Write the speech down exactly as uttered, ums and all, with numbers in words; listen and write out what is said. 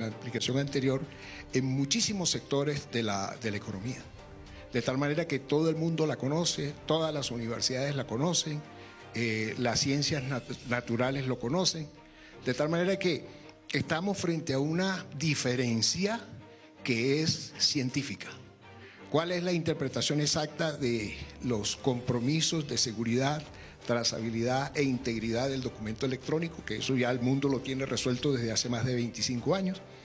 la explicación anterior, en muchísimos sectores de la, de la economía. De tal manera que todo el mundo la conoce, todas las universidades la conocen, eh, las ciencias nat naturales lo conocen, de tal manera que estamos frente a una diferencia que es científica. ¿Cuál es la interpretación exacta de los compromisos de seguridad, trazabilidad e integridad del documento electrónico? Que eso ya el mundo lo tiene resuelto desde hace más de veinticinco años.